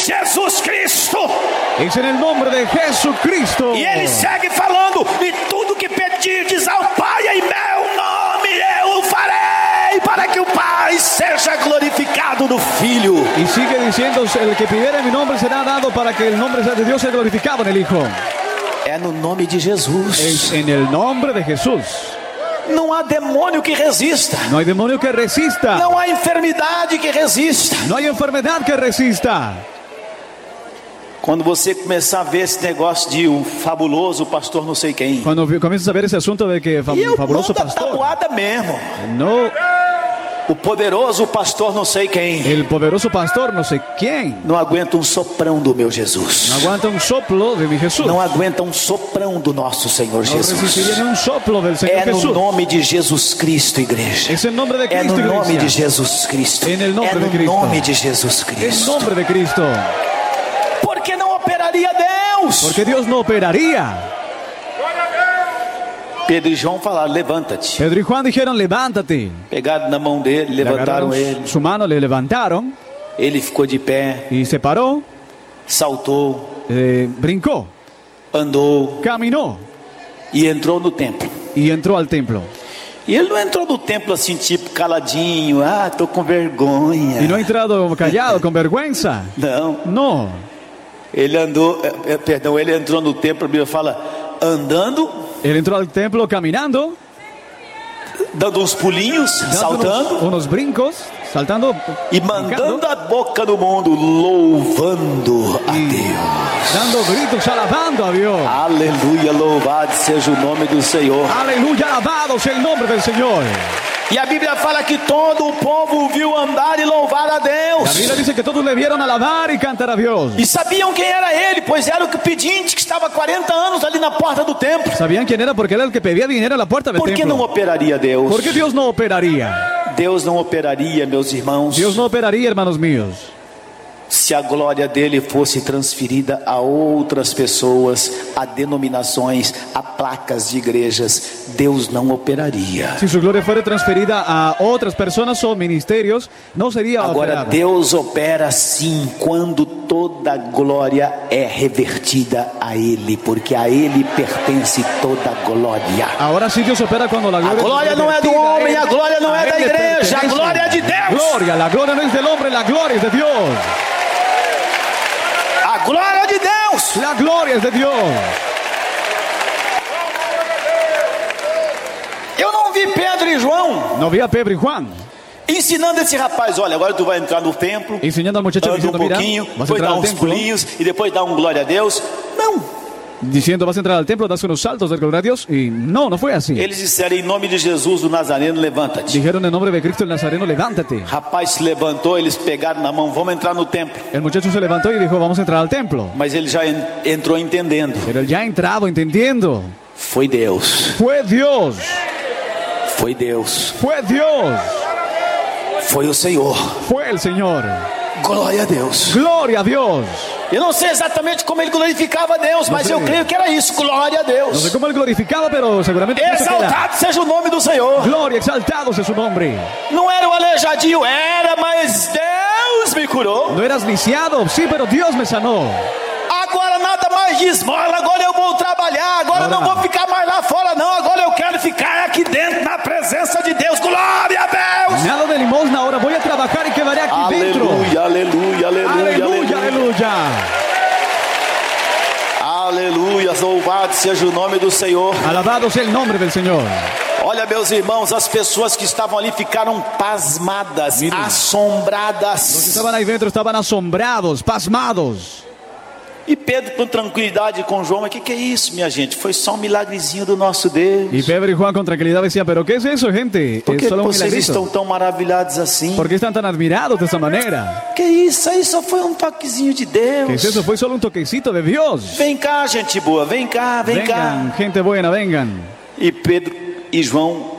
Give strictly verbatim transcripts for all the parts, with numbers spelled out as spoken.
Jesus Cristo. Es en el nombre de Jesucristo. E ele segue falando: e tudo que pedirdes ao Pai em meu nome eu farei, para que o Pai seja glorificado no Filho. Y sigue diciendo: el que pidiera mi nombre será dado, para que el nombre de Dios sea glorificado en el Hijo. É no nome de Jesus. Es en el nombre de Jesús. Não há demônio que resista. No hay demonio que resista. Não há enfermidade que resista. No hay enfermedad que resista. Quando você começar a ver esse negócio de o fabuloso pastor não sei quem, Cuando comienzas a ver ese asunto de que fam- e eu fabuloso mando a pastor, tabuada mesmo. no, O poderoso pastor não sei quem el poderoso pastor no sé quién, não aguenta um soprão do meu Jesus. no aguanta un soplo de mi Jesús. Não aguenta um soprão do nosso Senhor No resistiría Jesus. ni un soplo del Señor É no Jesús. nome de Jesus Cristo, igreja. Es el nombre de É Cristo, no nome de iglesia. Jesus Cristo. En el nombre É de no Cristo. nome de Jesus En Cristo. nombre de Cristo. Por que não operaria Deus? Porque Dios no operaría. Pedro e João falaram: levanta-te. Pedro y Juan dijeron: levántate. Pegaram na mão dele, Le levantaram agarraron ele. su mano, le levantaron Ele ficou de pé, y se paró, saltou, eh, brincó, andou caminó e entrou no templo. y entró al templo. E ele não entrou no templo assim, tipo, caladinho. Ah, tô com vergonha. Y no ha entrado callado, con vergüenza. Não. No. Ele andou, é, é, perdão, ele entrou no templo, a Bíblia fala, andando, Él entró al templo caminando, dando uns pulinhos, dando saltando unos, unos brincos, saltando e brincando, mandando a boca do mundo, louvando a Deus. dando gritos, alabando a Dios. Aleluia, louvado seja o nome do Senhor. Aleluya, alabado sea el nombre del Señor. E a Bíblia fala que todo o povo o viu andar e louvar a La Biblia Deus. dice que todos le vieron alabar y cantar a Dios. E sabiam quem era ele, pois era o que pedinte que estava há quarenta anos ali na porta do templo. ¿Sabían quién era? Porque era el que pedía dinero a la puerta del Por que não templo. operaria Deus? ¿Por qué Dios no operaría? Deus não operaria, meus irmãos, Dios no operaría, hermanos míos, se a glória dele fosse transferida a outras pessoas, a denominações, a placas de igrejas. Deus não operaria. si su gloria fuera transferida a otras personas o ministerios, no sería Agora operado. Deus opera sim quando toda glória é revertida a ele, porque a ele pertence toda glória. Ahora sí Dios opera cuando la A gloria, glória não é do revertida a homem, él. a glória não A é él da le igreja, a pertenece. glória é de Deus. Gloria, la gloria no es del hombre, la gloria es de Dios. A glória é de Deus. La gloria es de Dios. Eu não vi Pedro e João No vi a Pedro y Juan ensinando esse rapaz: olha, agora tu vai entrar no templo, enseñando al muchacho, anda um diciendo: mira, pouquinho, vas a depois entrar dá al uns templo, pulinhos e depois dá um glória a Deus. Não. diciendo: vas a entrar al templo, das unos saltos de gloria a Dios. Y no, no fue así. Eles disseram: em nome de Jesus do Nazareno, levanta-te. Dijeron: en nombre de Cristo el Nazareno, levántate. Rapaz se levantou, eles pegaram na mão: vamos entrar no templo. El muchacho se levantó y dijo: vamos a entrar al templo. Mas ele já en- entrou entendendo. Pero él ya ha entrado entendiendo. Foi Deus. Fue Dios. Foi Deus. Fue Dios. Foi o Senhor. Fue el Señor. Glória a Deus. Gloria a Dios. Eu não sei exatamente como ele glorificava a Deus, mas sei. eu creio que era isso. Glória a No sé Deus. cómo él glorificaba, pero seguramente pienso que era. Exaltado seja o nome do Senhor. Gloria, exaltado sea su nombre. Não era o aleijadinho, era, mas Deus me curou. No eras lisiado, sí, pero Dios me sanó. Agora nada mais de esmola, agora eu vou trabalhar, agora Agora- não vou ficar mais lá fora não, agora eu quero ficar aqui dentro na presença de Deus. Glória a Deus. Nada de limosna, ahora voy a trabajar y quedaré aquí dentro. Aleluia, aleluia, aleluia, Aleluya, aleluya. Aleluia, louvado seja o nome do Senhor. Alabado sea el nombre del Señor. Olha, meus irmãos, as pessoas que estavam ali ficaram pasmadas, Miren. Los que assombradas. estaban ahí dentro estaban asombrados, pasmados. E Pedro, com tranquilidade, com João: o que, que é isso, minha gente? Foi só um milagrezinho do nosso Deus. Y Pedro y Juan con tranquilidad decían: ¿pero qué es eso, gente? Por que Es solo un vocês milagrito. estão tão maravilhados assim? ¿Por qué están tan admirados de esta manera? Que isso aí só foi um toquezinho de ¿Qué es Deus. eso? Fue solo un toquecito de Dios. Vem cá, gente boa, vem cá, vem Vengan, cá. gente buena, vengan. E Pedro e João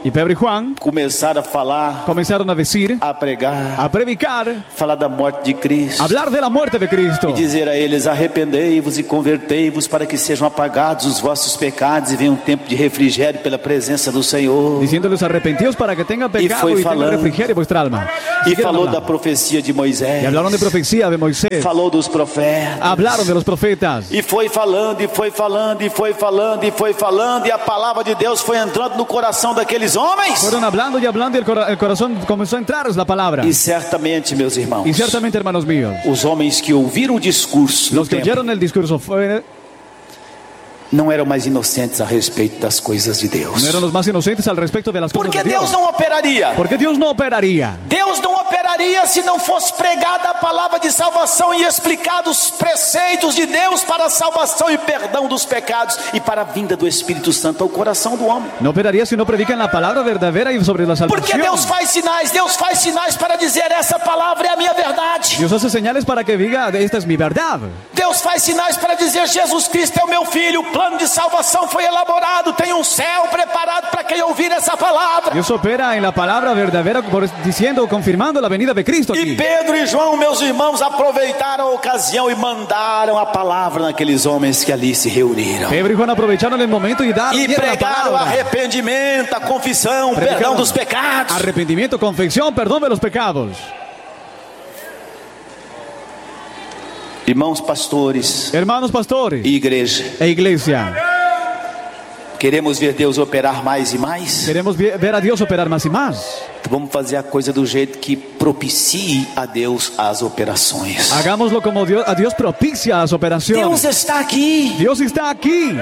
Y Pedro y Juan começaram a falar, comenzaron a decir, a pregar, a predicar, falar da morte de Cristo. hablar de la muerte de Cristo. E dizer a eles: arrependei-vos e convertei-vos para que sejam apagados os vossos pecados e venha um tempo de refrigério pela presença do Senhor. Diciéndoles arrepentidos para que tengan pecado foi y, tengan falando. refrigerio en vuestra alma. E Siguieron falou hablando. da profecia de Moisés. Y hablaron de profecía de Moisés. Falou dos profetas. Hablaron de los profetas. E foi falando, e foi falando, e foi falando, e foi falando, e a palavra de Deus foi entrando no coração daqueles homens. Fueron hablando y hablando y el, cora- el corazón comenzó a entrar la palabra. E certamente, meus irmãos, Y ciertamente, hermanos míos, os homens que ouviram o discurso los do que templo oyeron el discurso fue, não eram mais inocentes a respeito das coisas de Deus. no eran los más inocentes al respecto de las cosas Porque de Dios. Deus não operaria. Porque Dios no operaría. Deus não operaria se não fosse pregada a palavra de salvação e explicados os preceitos de Deus para a salvação e perdão dos pecados e para a vinda do Espírito Santo ao coração do homem. No operaría si no predican la palabra verdadera y sobre la Porque salvación. Deus faz sinais, Deus faz sinais para dizer: essa palavra é a minha verdade. Dios hace señales para que diga, esta es mi verdad. Deus faz sinais para dizer: Jesus Cristo é o meu filho, o plano de salvação foi elaborado, tem um céu preparado para quem ouvir essa palavra. Dios opera en la palabra verdadera por- diciendo, confirmando la venida de Cristo E aquí. Pedro e João, meus irmãos, aproveitaram a ocasião e mandaram a palavra naqueles homens que ali se reuniram. Pedro y Juan aprovecharon el momento y dar E dieron la pregaram palabra. arrependimento, a confissão, o Predicaron perdão dos pecados. Arrepentimiento, confesión, perdón de los pecados. Irmãos pastores Hermanos pastores e igreja, e iglesia, queremos ver Deus operar mais e mais? queremos vi- ver a Dios operar más y más. Então vamos fazer a coisa do jeito que propicie a Deus as operações. Hagámoslo como Dios, a Dios propicia las operaciones. Deus está aqui. Dios está aquí.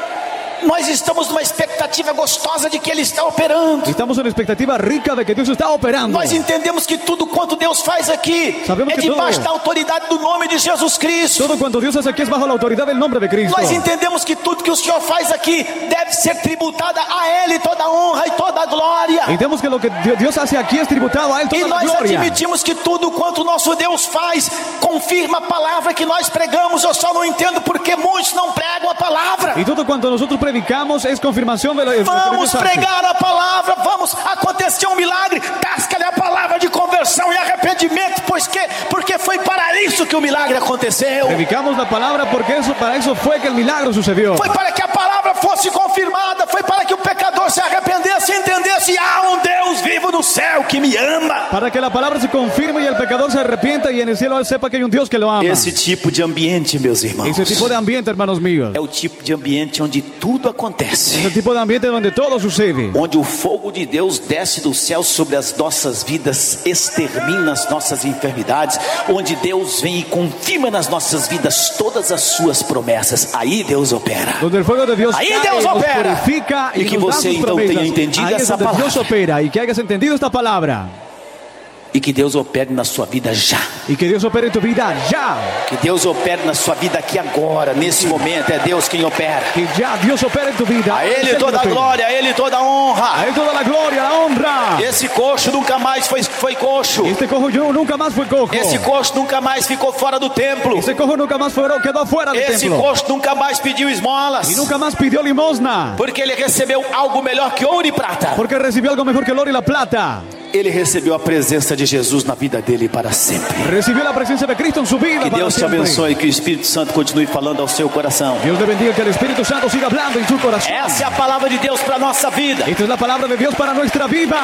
Nós estamos numa expectativa gostosa de que Ele está operando. Estamos en expectativa rica de que Dios está operando. Nós entendemos que tudo quanto Deus faz aqui Sabemos é que debaixo tudo- da autoridade do nome de Jesus Cristo. Todo cuanto Dios hace aquí es bajo la autoridad del nombre de Cristo. Nós entendemos que tudo que o Senhor faz aqui deve ser tributada a Ele toda a honra e toda a glória. Entendemos que lo que Dios- Dios hace aquí es tributado a Él E toda la nós gloria. admitimos que tudo quanto o nosso Deus faz confirma a palavra que nós pregamos. Eu só não entendo porque muitos não pregam a palavra. Y todo cuanto nosotros predicamos es confirmación de lo de lo que Vamos Dios hace. pregar a palavra, vamos acontecer um milagre, tasca-lhe a palavra de conversão e arrependimento, pois que, porque foi para isso que o milagre aconteceu. Predicamos la palabra porque eso, para eso fue que el milagro sucedió. Foi para que a palavra fosse confirmada, foi para que o pecador se arrependesse e entendesse: há um Deus vivo no céu que me ama. Para que la palabra se confirme y el pecador se arrepienta y en el cielo él sepa que hay un Dios que lo ama. Esse tipo de ambiente, meus irmãos, Ese tipo de ambiente, hermanos míos. é o tipo de ambiente onde tudo acontece. Ese tipo de ambiente donde todo sucede. Onde o fogo de Deus desce do céu sobre as nossas vidas, extermina as nossas enfermidades, onde Deus vem e confirma nas nossas vidas todas as suas promessas. Aí Deus opera. Donde el fuego de Dios Ahí cae, Dios nos opera. purifica y, Y que nos da você, sus então, promesas. tenha entendido Ahí es essa donde Dios palavra. opera y que hayas entendido esta palabra. E que Deus opere na sua vida já. Y que Dios opere en tu vida ya. Que Deus opere na sua vida aqui agora, nesse momento. É Deus quem opera. Que ya Dios opere en tu vida. A Es Ele Él toda a quien opera. glória, a Ele toda a honra. A Él toda la gloria, la honra. Esse coxo nunca mais foi, foi coxo. Este cojo yo nunca más fue cojo. Esse coxo nunca mais ficou fora do templo. Este cojo nunca más fue, quedó fuera del Esse templo. coxo nunca mais pediu esmolas. Y nunca más pidió limosna. Porque ele recebeu algo melhor que ouro e prata. Porque recibió algo mejor que el oro y la plata. Ele recebeu a presença de Jesus na vida dele para sempre. Recibió la presencia de Cristo en su vida. Que para Deus te siempre. abençoe, que o Espírito Santo continue falando ao seu coração. Dios le bendiga, que el Espíritu Santo siga hablando en su corazón. Essa é a palavra de Deus para a nossa vida. Esta es la palabra de Dios para nuestra vida.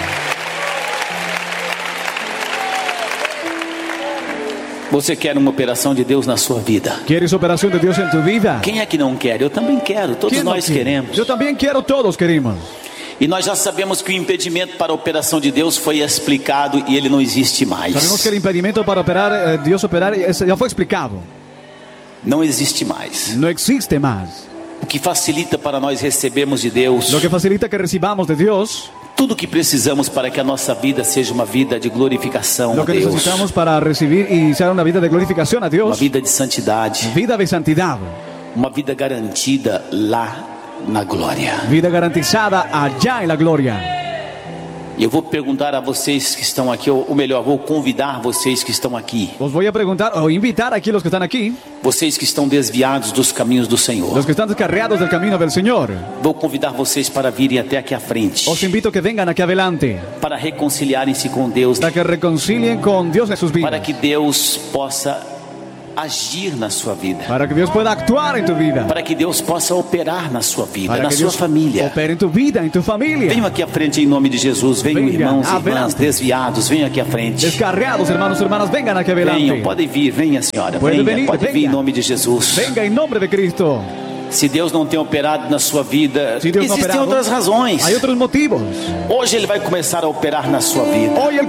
Você quer uma operação de Deus na sua vida? ¿Quieres operación de Dios en tu vida? Quem é que não quer? Eu também quero, todos ¿Quién no nós quiere? queremos. Yo también quiero, todos queremos. E nós já sabemos que o impedimento para a operação de Deus foi explicado e ele não existe mais. Sabemos que el impedimento para operar, eh, Dios operar, es- ya fue explicado. Não existe mais. No existe más. O que facilita para nós recebermos de Deus Lo que facilita que recibamos de Dios tudo o que precisamos para que a nossa vida seja uma vida de glorificação a lo que Deus, necesitamos para recibir y ser una vida de glorificación a uma Dios, vida de santidade, vida de santidad, uma vida garantida lá na glória. vida garantizada allá en la gloria. E eu vou perguntar a vocês que estão aqui, ou melhor, vou convidar vocês que estão aqui, Os voy a preguntar o invitar aquí los que están aquí, vocês que estão desviados dos caminhos do Senhor. los que están descarriados del camino del Señor. Vou convidar vocês para virem até aqui à frente, Os invito a que vengan aquí adelante para reconciliarem-se com Deus, para que reconcilien con Dios en sus para vidas, que Deus possa agir na sua vida, para que Dios pueda actuar en tu vida, para que Deus possa operar na sua vida, para na que sua Dios família. opere en tu vida, en tu familia. Venham aqui à frente em nome de Jesus. Venham, Venha, irmãos e irmãs adelante. desviados, venham aqui à frente. Descarriados, hermanos, hermanas, vengan aquí Venham, adelante. podem vir, venha, senhora. Pode Venha, venir, pode vir venha. em nome de Jesus. Venga en nombre de Cristo. Se Deus não tem operado na sua vida, Si Dios no ha existem operado, outras razões. hay otros motivos. Hoje Ele vai começar a operar na sua vida. Hoy el